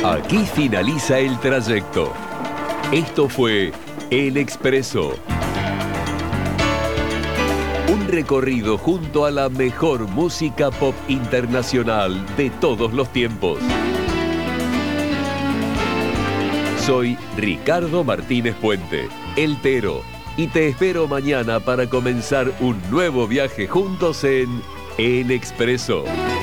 Aquí finaliza el trayecto. Esto fue El Expreso. Un recorrido junto a la mejor música pop internacional de todos los tiempos. Soy Ricardo Martínez Puente, El Tero, y te espero mañana para comenzar un nuevo viaje juntos en El Expreso.